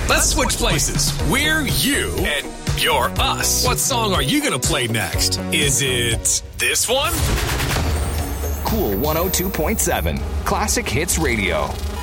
Let's switch places. We're you, and you're us. What song are you going to play next? Is it this one? Cool 102.7 Classic Hits Radio.